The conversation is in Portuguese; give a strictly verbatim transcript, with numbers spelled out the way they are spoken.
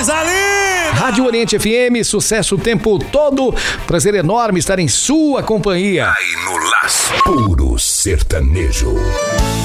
coisa linda! Rádio Oriente F M, sucesso o tempo todo. Prazer enorme estar em sua companhia. Aí no Laço, puro sertanejo.